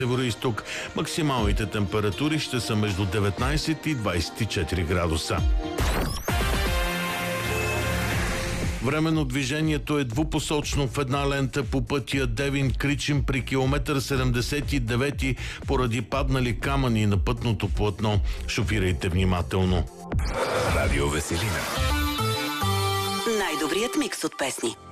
Североизток. Максималните температури ще са между 19 и 24 градуса. Временно движението е двупосочно в една лента по пътя Девин-Кричим при километър 79 поради паднали камъни на пътното платно. Шофирайте внимателно. Радио Веселина. Най-добрият микс от песни.